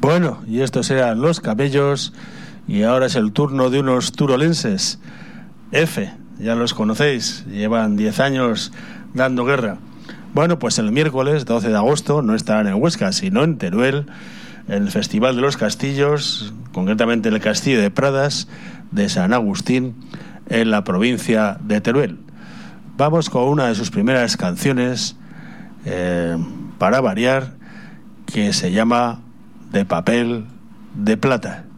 Bueno, y estos eran Los Camellos, y ahora es el turno de unos turolenses. F, ya los conocéis, llevan 10 años dando guerra. Bueno, pues el miércoles 12 de agosto no estarán en Huesca, sino en Teruel, en el Festival de los Castillos, concretamente en el Castillo de Pradas de San Agustín, en la provincia de Teruel. Vamos con una de sus primeras canciones, para variar, que se llama De papel de plata.